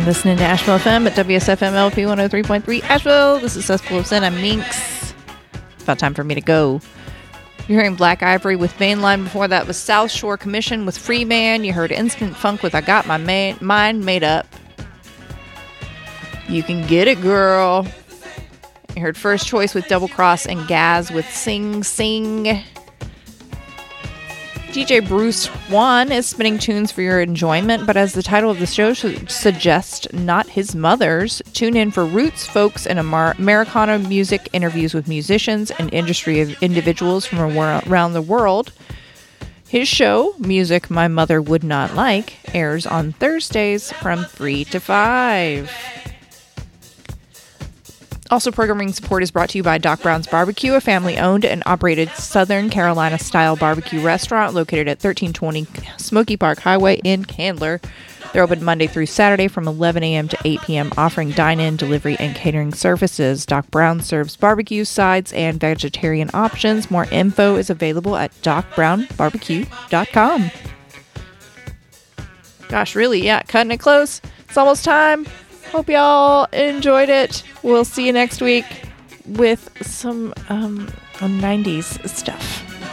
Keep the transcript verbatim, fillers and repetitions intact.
listening to Asheville F M at W S F M L P one oh three point three Asheville. This is Cesspool of Sin. I'm Minx. It's about time for me to go. You're hearing Black Ivory with Mainline. Before that was South Shore Commission with Free Man. You heard Instant Funk with I Got My ma- Mind Made Up. You Can Get It, Girl. You heard First Choice with Double Cross and Gaz with Sing Sing. D J Bruce One is spinning tunes for your enjoyment, but as the title of the show should suggest, not his mother's. Tune in for roots, folks, and Amer- Americana music interviews with musicians and industry individuals from around the world. His show, Music My Mother Would Not Like, airs on Thursdays from three to five. Also, programming support is brought to you by Doc Brown's Barbecue, a family-owned and operated Southern Carolina-style barbecue restaurant located at thirteen twenty Smoky Park Highway in Candler. They're open Monday through Saturday from eleven a.m. to eight p.m., offering dine-in, delivery, and catering services. Doc Brown serves barbecue, sides, and vegetarian options. More info is available at doc brown barbecue dot com. Gosh, really, yeah, cutting it close. It's almost time. Hope y'all enjoyed it. We'll see you next week with some um, nineties stuff.